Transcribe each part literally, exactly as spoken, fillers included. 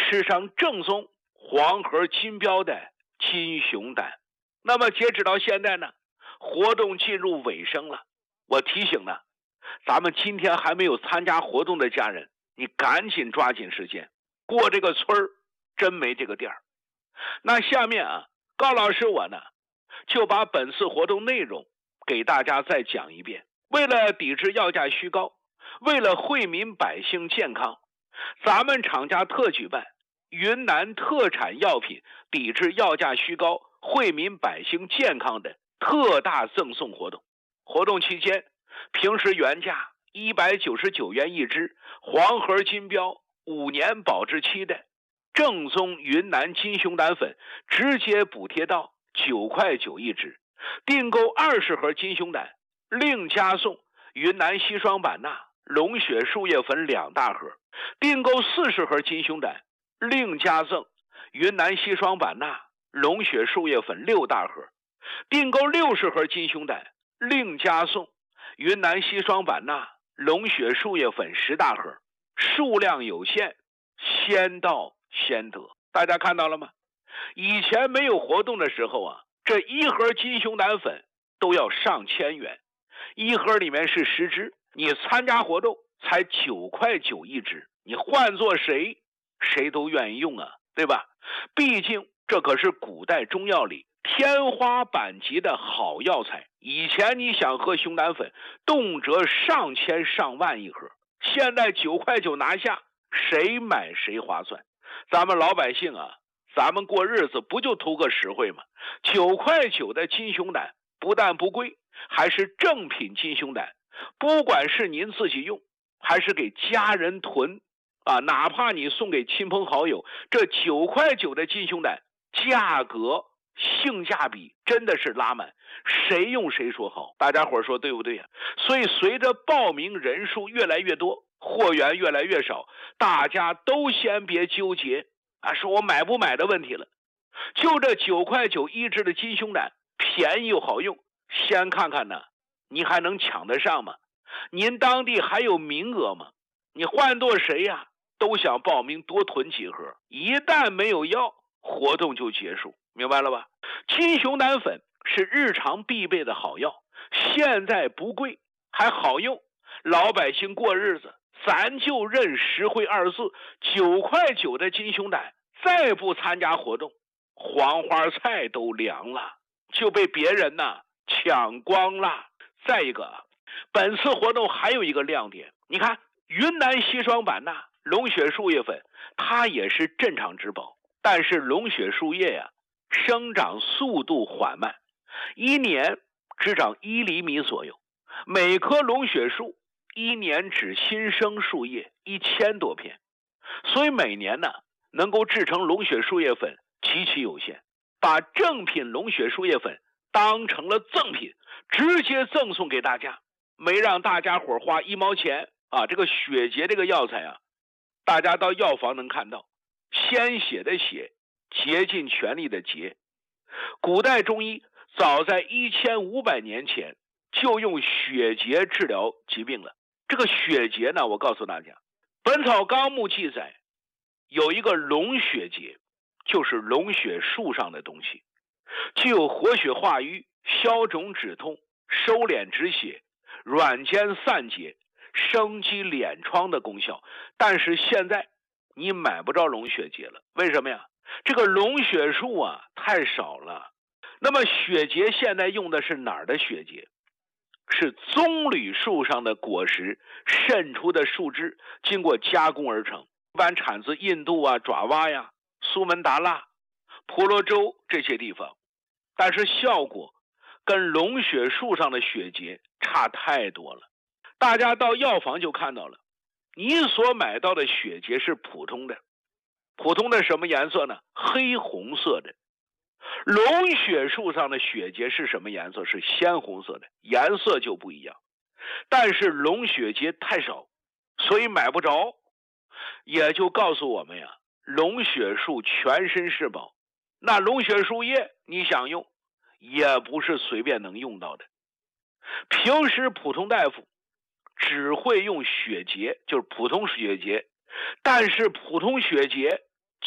吃上正宗黄河金标的金熊胆。那么截止到现在呢，活动进入尾声了。我提醒呢，咱们今天还没有参加活动的家人，你赶紧抓紧时间过这个村儿，真没这个店儿。那下面啊，高老师我呢就把本次活动内容给大家再讲一遍。为了抵制药价虚高，为了惠民百姓健康，咱们厂家特举办云南特产药品抵制药价虚高、惠民百姓健康的特大赠送活动。活动期间，平时原价一百九十九元一支，黄河金标五年保质期的正宗云南金熊胆粉直接补贴到九块九一支。订购二十盒金熊胆，另加送云南硒霜版纳、龙血树叶粉两大盒。订购四十盒金熊胆，另加赠云南硒霜版纳、龙血树叶粉六大盒。订购六十盒金熊胆，另加送云南硒霜版纳、龙血树叶粉十大盒。数量有限，先到先得。大家看到了吗？以前没有活动的时候啊，这一盒金熊胆粉都要上千元，一盒里面是十支，你参加活动才九块九一支，你换做谁谁都愿意用啊，对吧？毕竟这可是古代中药里天花板级的好药材。以前你想喝熊胆粉，动辄上千上万一盒，现在九块九拿下，谁买谁划算。咱们老百姓啊，咱们过日子不就图个实惠吗？九块九的金熊胆不但不贵，还是正品金熊胆。不管是您自己用，还是给家人囤啊，哪怕你送给亲朋好友，这九块九的金熊胆价格性价比真的是拉满，谁用谁说好。大家伙说对不对呀？所以随着报名人数越来越多，货源越来越少，大家都先别纠结啊，说我买不买的问题了。就这九块九一支的金熊胆，便宜又好用，先看看呢，你还能抢得上吗？您当地还有名额吗？你换做谁呀，都想报名多囤几盒，一旦没有药，活动就结束，明白了吧？金熊胆粉是日常必备的好药，现在不贵还好用，老百姓过日子咱就认实惠二字。九块九的金熊胆再不参加活动，黄花菜都凉了，就被别人呢抢光了。再一个，本次活动还有一个亮点，你看云南硒霜版纳、龙血树叶粉，它也是镇场之宝，但是龙血树叶呀，生长速度缓慢，一年只长一厘米左右，每棵龙血树一年只新生树叶一千多片，所以每年呢能够制成龙血树叶粉极其有限。把正品龙血树叶粉当成了赠品，直接赠送给大家，没让大家伙花一毛钱啊！这个血竭这个药材啊，大家到药房能看到，鲜血的血，竭尽全力的竭。古代中医早在一千五百年前就用血竭治疗疾病了。这个血竭呢，我告诉大家，《本草纲目》记载有一个龙血竭，就是龙血树上的东西，具有活血化瘀、消肿止痛、收敛止血、软坚散结、生肌敛疮的功效。但是现在你买不着龙血竭了，为什么呀？这个龙血树啊太少了。那么血竭现在用的是哪儿的血竭？是棕榈树上的果实渗出的树枝，经过加工而成，一般产自印度啊、爪哇呀、苏门答腊、婆罗洲这些地方，但是效果跟龙血树上的血竭差太多了。大家到药房就看到了，你所买到的血竭是普通的，普通的什么颜色呢？黑红色的。龙血树上的血竭是什么颜色？是鲜红色的，颜色就不一样。但是龙血竭太少，所以买不着，也就告诉我们呀，龙血树全身是宝。那龙血树叶你想用，也不是随便能用到的。平时普通大夫只会用血竭，就是普通血竭，但是普通血竭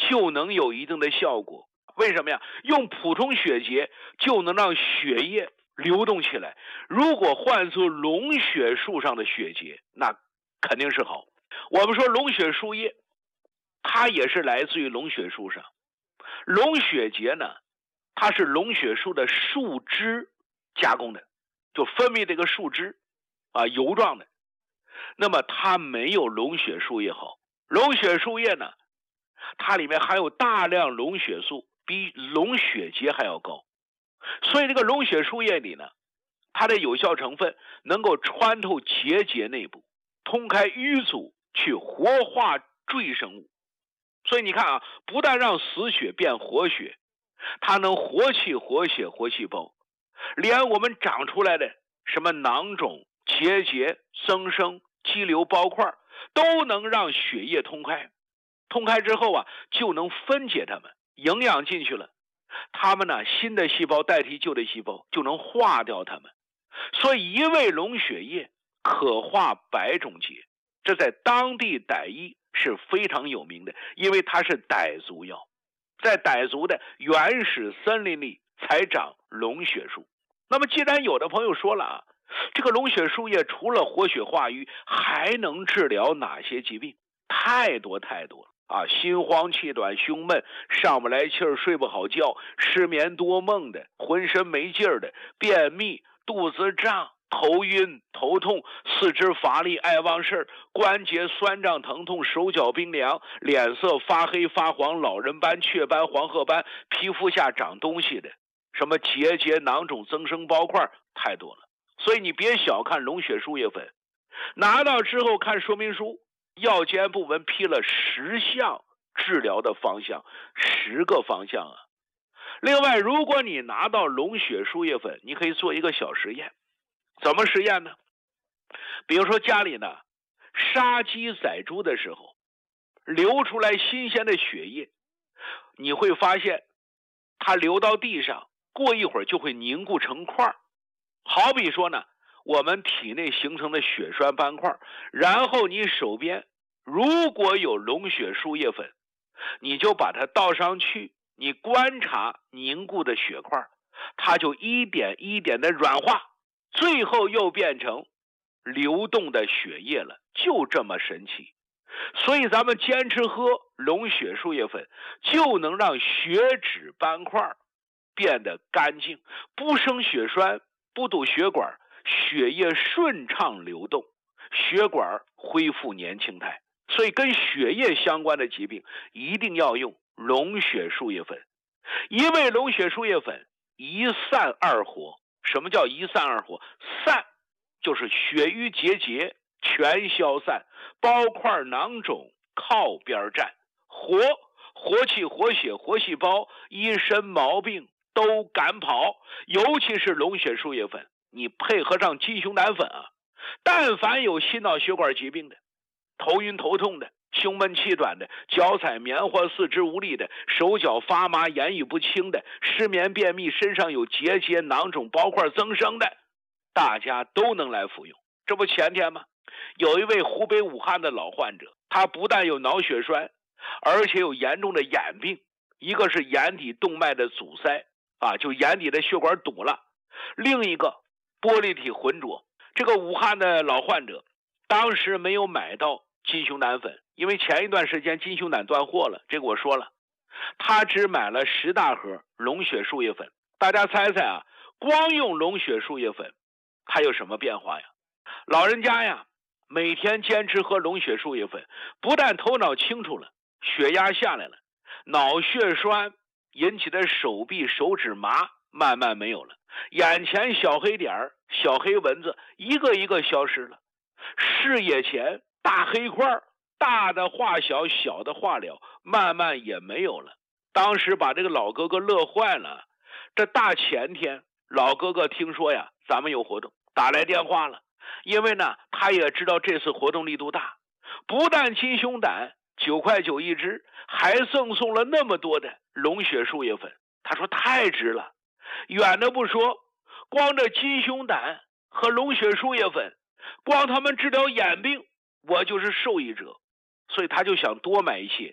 就能有一定的效果。为什么呀？用普通血节就能让血液流动起来。如果换做龙血树上的血节，那肯定是好。我们说龙血树叶，它也是来自于龙血树上。龙血节呢，它是龙血树的树枝加工的，就分泌这个树枝啊，油状的。那么它没有龙血树叶好。龙血树叶呢，它里面含有大量龙血素，比龙血节还要高。所以这个龙血树叶里呢，它的有效成分能够穿透结节内部，通开淤阻，去活化赘生物。所以你看啊，不但让死血变活血，它能活气活血活细胞，连我们长出来的什么囊肿、结节、增生、肌瘤、包块都能让血液通开。通开之后啊，就能分解它们，营养进去了，它们呢，新的细胞代替旧的细胞，就能化掉它们。所以一味龙血液可化百种结，这在当地傣医是非常有名的，因为它是傣族药，在傣族的原始森林里才长龙血树。那么既然有的朋友说了啊，这个龙血树叶除了活血化瘀，还能治疗哪些疾病？太多太多了啊！心慌气短、胸闷、上不来气儿、睡不好觉、失眠多梦的、浑身没劲儿的、便秘、肚子胀、头晕、头痛、四肢乏力、爱忘事、关节酸胀疼痛、手脚冰凉、脸色发黑发黄、老人斑、雀斑、黄褐斑、皮肤下长东西的，什么结节、囊肿、增生、包块，太多了。所以你别小看龙血树叶粉，拿到之后看说明书，药监部门批了十项治疗的方向，十个方向啊。另外，如果你拿到龙血树叶粉，你可以做一个小实验。怎么实验呢？比如说家里呢杀鸡宰猪的时候，流出来新鲜的血液，你会发现它流到地上，过一会儿就会凝固成块。好比说呢，我们体内形成的血栓斑块，然后你手边如果有龙血树叶粉，你就把它倒上去，你观察凝固的血块，它就一点一点的软化，最后又变成流动的血液了，就这么神奇。所以咱们坚持喝龙血树叶粉，就能让血脂斑块变得干净，不生血栓，不堵血管，血液顺畅流动，血管恢复年轻态。所以跟血液相关的疾病一定要用龙血树叶粉。一味龙血树叶粉，一散二活。什么叫一散二活？散就是血瘀结节全消散，包块囊肿靠边站。活，活气活血活细胞，一身毛病都赶跑。尤其是龙血树叶粉，你配合上金熊胆粉啊，但凡有心脑血管疾病的，头晕头痛的，胸闷气短的，脚踩棉花四肢无力的，手脚发麻言语不清的，失眠便秘，身上有结节囊肿包块增生的，大家都能来服用。这不前天吗？有一位湖北武汉的老患者，他不但有脑血栓，而且有严重的眼病，一个是眼底动脉的阻塞啊，就眼底的血管堵了，另一个玻璃体浑浊。这个武汉的老患者当时没有买到金熊胆粉，因为前一段时间金熊胆断货了，这个我说了，他只买了十大盒龙血树叶粉。大家猜猜啊，光用龙血树叶粉它有什么变化呀？老人家呀，每天坚持喝龙血树叶粉，不但头脑清楚了，血压下来了，脑血栓引起的手臂手指麻慢慢没有了，眼前小黑点小黑蚊子一个一个消失了，视野前大黑块，大的化小，小的化了，慢慢也没有了。当时把这个老哥哥乐坏了。这大前天老哥哥听说呀咱们有活动，打来电话了，因为呢他也知道这次活动力度大，不但金熊胆九块九一支，还赠送了那么多的龙血树叶粉。他说太值了，远的不说，光这金熊胆和龙血树叶粉，光他们治疗眼病我就是受益者，所以他就想多买一些。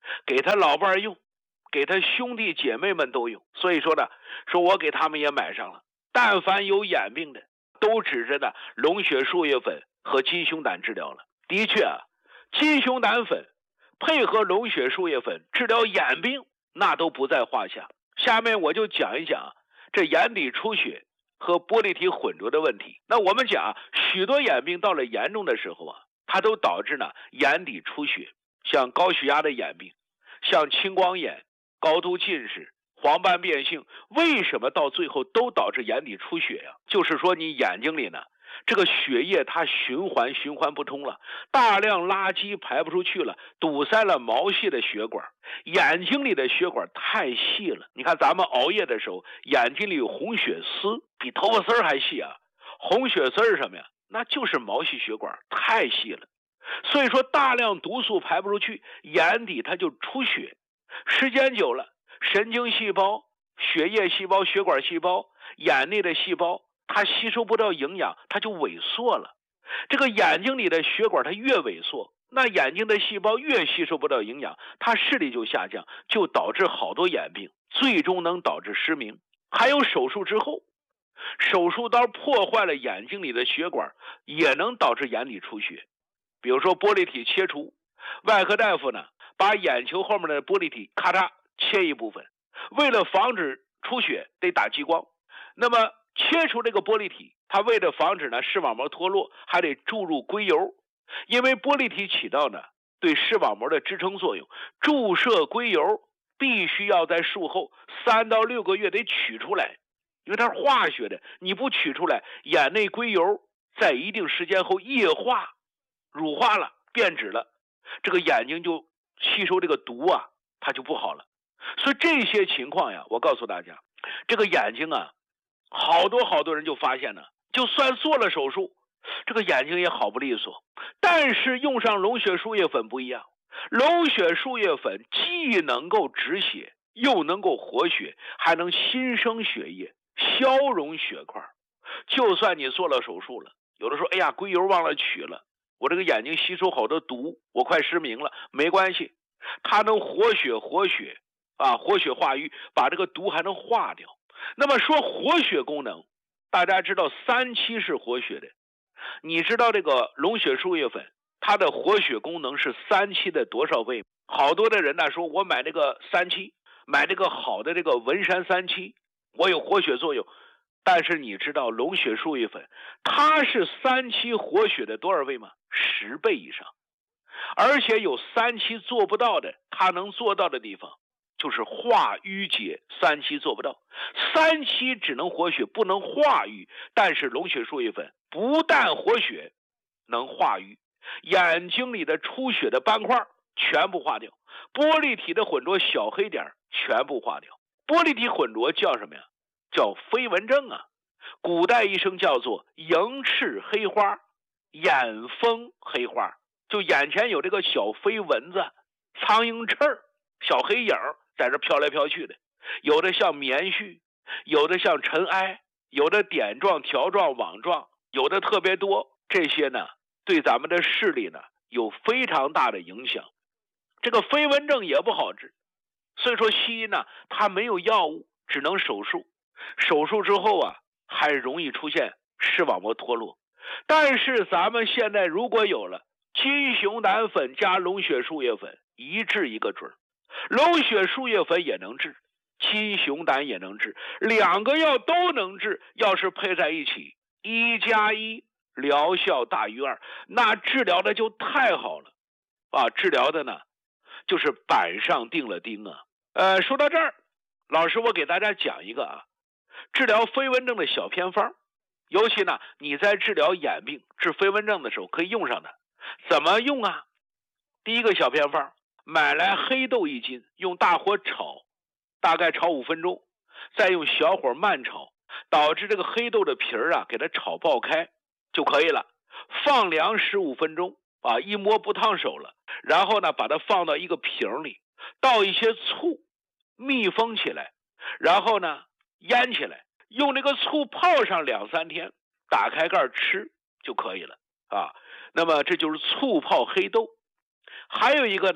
给他老伴用，给他兄弟姐妹们都用。所以说呢，说我给他们也买上了。但凡有眼病的，都指着呢龙血树叶粉和金熊胆治疗了。的确啊，金熊胆粉配合龙血树叶粉治疗眼病，那都不在话下。下面我就讲一讲这眼底出血和玻璃体混浊的问题。那我们讲许多眼病到了严重的时候啊，它都导致呢眼底出血，像高血压的眼病，像青光眼、高度近视、黄斑变性，为什么到最后都导致眼底出血呀？就是说你眼睛里呢这个血液它循环循环不通了，大量垃圾排不出去了，堵塞了毛细的血管，眼睛里的血管太细了。你看咱们熬夜的时候，眼睛里有红血丝，比头发丝还细啊。红血丝是什么呀？那就是毛细血管太细了，所以说大量毒素排不出去，眼底它就出血。时间久了，神经细胞、血液细胞、血管细胞、眼内的细胞它吸收不到营养，它就萎缩了。这个眼睛里的血管它越萎缩，那眼睛的细胞越吸收不到营养，它视力就下降，就导致好多眼病，最终能导致失明。还有手术之后，手术刀破坏了眼睛里的血管，也能导致眼底出血。比如说玻璃体切除，外科大夫呢把眼球后面的玻璃体咔嚓切一部分，为了防止出血得打激光，那么切除这个玻璃体，它为了防止呢视网膜脱落，还得注入硅油，因为玻璃体起到呢对视网膜的支撑作用，注射硅油必须要在术后三到六个月得取出来，因为它是化学的，你不取出来，眼内硅油在一定时间后液化乳化了，变质了，这个眼睛就吸收这个毒啊，它就不好了。所以这些情况呀，我告诉大家，这个眼睛啊，好多好多人就发现呢，就算做了手术，这个眼睛也好不利索。但是用上龙血树叶粉不一样，龙血树叶粉既能够止血，又能够活血，还能新生血液，消融血块。就算你做了手术了，有的说哎呀硅油忘了取了，我这个眼睛吸收好多毒，我快失明了，没关系，它能活血活血啊，活血化瘀，把这个毒还能化掉。那么说活血功能，大家知道三七是活血的，你知道这个龙血树叶粉它的活血功能是三七的多少倍？好多的人呢说我买这个三七，买这个好的这个文山三七，我有活血作用。但是你知道龙血树叶粉它是三七活血的多少倍吗？十倍以上。而且有三七做不到的，它能做到的地方就是化瘀结，三七做不到。三七只能活血不能化瘀，但是龙血树叶粉不但活血能化瘀，眼睛里的出血的斑块全部化掉，玻璃体的混浊小黑点全部化掉。玻璃体混浊叫什么呀？叫飞蚊症啊，古代医生叫做迎赤黑花、眼风黑花，就眼前有这个小飞蚊子、苍蝇翅、小黑影在这飘来飘去的，有的像棉絮，有的像尘埃，有的点状、条状、网状，有的特别多。这些呢，对咱们的视力呢有非常大的影响。这个飞蚊症也不好治，所以说西医呢，它没有药物，只能手术。手术之后啊，还容易出现视网膜脱落。但是咱们现在如果有了金熊胆粉加龙血树叶粉，一治一个准。龙血树叶粉也能治，金熊胆也能治，两个药都能治。要是配在一起，一加一疗效大于二，那治疗的就太好了啊！治疗的呢，就是板上钉了钉啊。呃，说到这儿，老师我给大家讲一个啊，治疗飞蚊症的小偏方，尤其呢你在治疗眼病、治飞蚊症的时候可以用上它。怎么用啊？第一个小偏方，买来黑豆一斤，用大火炒，大概炒五分钟，再用小火慢炒，导致这个黑豆的皮儿啊给它炒爆开就可以了。放凉十五分钟啊，一摸不烫手了，然后呢把它放到一个瓶里，倒一些醋，密封起来，然后呢腌起来，用这个醋泡上两三天，打开盖吃就可以了啊。那么这就是醋泡黑豆。还有一个呢，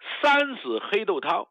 三子黑豆汤